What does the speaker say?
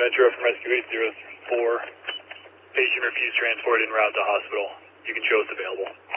Metro from Rescue 804. Patient refused transport en route to hospital. You can show us available.